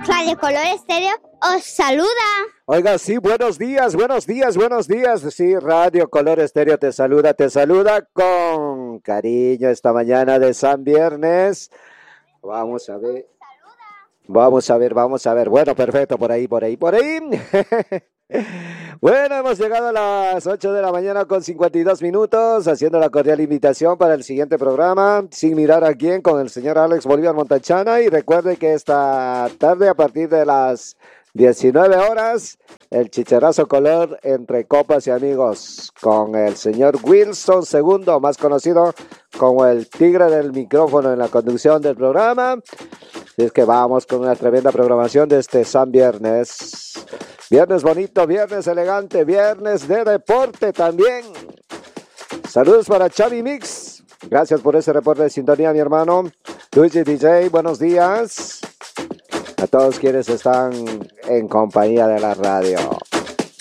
Radio Color Estéreo os saluda. Oiga, sí, buenos días. Sí, Radio Color Estéreo te saluda con cariño esta mañana de San Viernes. Vamos a ver. Bueno, perfecto, por ahí. Bueno, hemos llegado a las 8 de la mañana con 52 minutos, haciendo la cordial invitación para el siguiente programa, Sin Mirar a Quién, con el señor Alex Bolívar Montachana. Y recuerde que esta tarde, a partir de las 19 horas, el chicharazo color entre copas y amigos, con el señor Wilson II, más conocido como el tigre del micrófono en la conducción del programa. Y es que vamos con una tremenda programación de este San Viernes. Viernes bonito, viernes elegante, viernes de deporte también. Saludos para Chavi Mix. Gracias por ese reporte de sintonía, mi hermano. Luigi DJ, buenos días. A todos quienes están en compañía de la radio.